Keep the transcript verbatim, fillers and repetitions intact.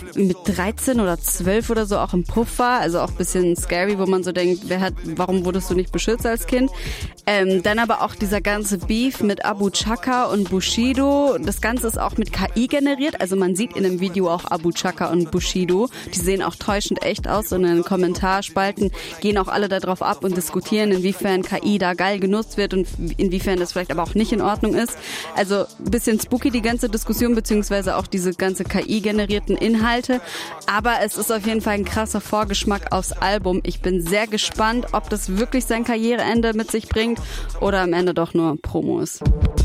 mit dreizehn oder zwölf oder so auch im Puff war, also auch ein bisschen scary, wo man so denkt, wer hat, warum wurdest du nicht beschützt als Kind? Ähm, dann aber auch dieser ganze Beef mit Abu Chaka und Bushido. Das Ganze ist auch mit K I generiert, also man sieht in dem Video auch Abu Chaka und Bushido. Die sehen auch täuschend echt aus und in den Kommentarspalten gehen auch alle darauf ab und diskutieren, inwiefern K I da geil genutzt wird und inwiefern das vielleicht aber auch nicht in Ordnung ist. Also ein bisschen spooky die ganze Diskussion, beziehungsweise auch diese ganze K I-generierten Inhalte. Aber es ist auf jeden Fall ein krasser Vorgeschmack aufs Album. Ich bin sehr gespannt, ob das wirklich sein Karriereende mit sich bringt oder am Ende doch nur Promo ist.